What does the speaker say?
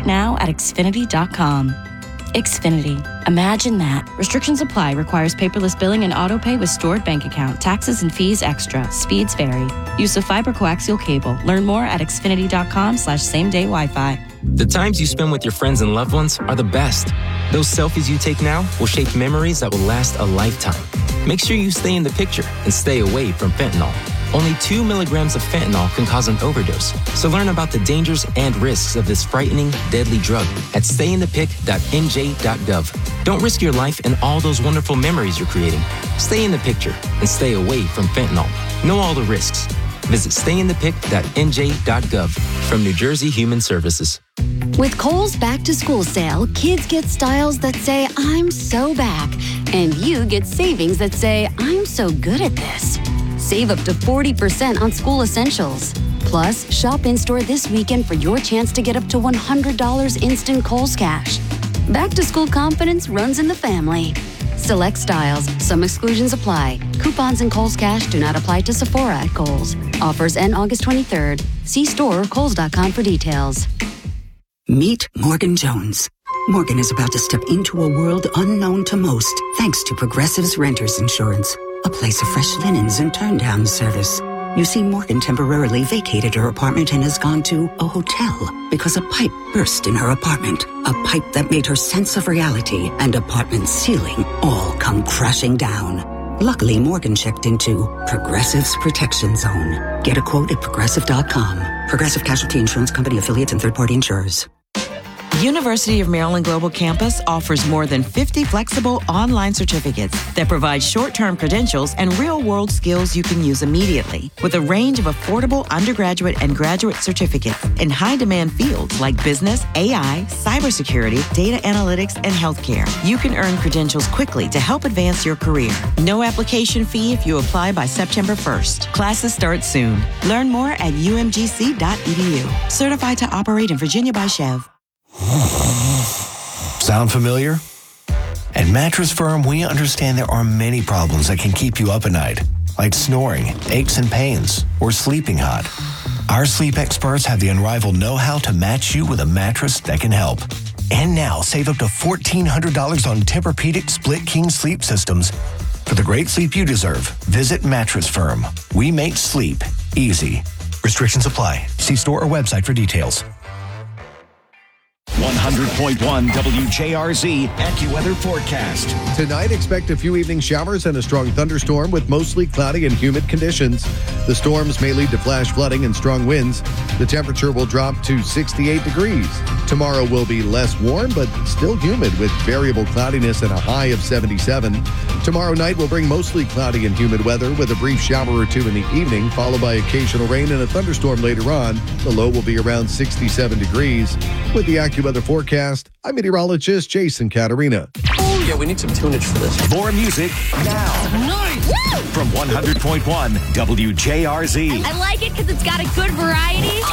it now at Xfinity.com. Xfinity. Imagine that. Restrictions apply. Requires paperless billing and auto pay with stored bank account. Taxes and fees extra. Speeds vary. Use of fiber coaxial cable. Learn more at Xfinity.com/same-day Wi-Fi. The times you spend with your friends and loved ones are the best. Those selfies you take now will shape memories that will last a lifetime. Make sure you stay in the picture and stay away from fentanyl. Only 2 milligrams of fentanyl can cause an overdose. So learn about the dangers and risks of this frightening, deadly drug at stayinthepic.nj.gov. Don't risk your life and all those wonderful memories you're creating. Stay in the picture and stay away from fentanyl. Know all the risks. Visit stayinthepic.nj.gov from New Jersey Human Services. With Kohl's Back to School sale, kids get styles that say, I'm so back. And you get savings that say, I'm so good at this. Save up to 40% on school essentials. Plus, shop in-store this weekend for your chance to get up to $100 instant Kohl's cash. Back to school confidence runs in the family. Select styles. Some exclusions apply. Coupons and Kohl's cash do not apply to Sephora at Kohl's. Offers end August 23rd. See store or kohls.com for details. Meet Morgan Jones. Morgan is about to step into a world unknown to most, thanks to Progressive's Renters Insurance, a place of fresh linens and turn-down service. You see, Morgan temporarily vacated her apartment and has gone to a hotel because a pipe burst in her apartment. A pipe that made her sense of reality and apartment ceiling all come crashing down. Luckily, Morgan checked into Progressive's Protection Zone. Get a quote at Progressive.com. Progressive Casualty Insurance Company, affiliates, and third-party insurers. University of Maryland Global Campus offers more than 50 flexible online certificates that provide short-term credentials and real-world skills you can use immediately. With a range of affordable undergraduate and graduate certificates in high-demand fields like business, AI, cybersecurity, data analytics, and healthcare, you can earn credentials quickly to help advance your career. No application fee if you apply by September 1st. Classes start soon. Learn more at umgc.edu. Certified to operate in Virginia by Chev. Sound familiar? At Mattress Firm, we understand there are many problems that can keep you up at night, like snoring, aches and pains, or sleeping hot. Our sleep experts have the unrivaled know-how to match you with a mattress that can help. And now, save up to $1,400 on Tempur-Pedic Split King sleep systems. For the great sleep you deserve, visit Mattress Firm. We make sleep easy. Restrictions apply. See store or website for details. 100.1 WJRZ AccuWeather forecast. Tonight, expect a few evening showers and a strong thunderstorm with mostly cloudy and humid conditions. The storms may lead to flash flooding and strong winds. The temperature will drop to 68 degrees. Tomorrow will be less warm, but still humid with variable cloudiness and a high of 77. Tomorrow night will bring mostly cloudy and humid weather with a brief shower or two in the evening, followed by occasional rain and a thunderstorm later on. The low will be around 67 degrees. With the AccuWeather forecast, I'm meteorologist Jason Caterina. Oh, yeah, we need some tunage for this. More music now. Nice. From 100.1 WJRZ. I like it because it's got a good variety.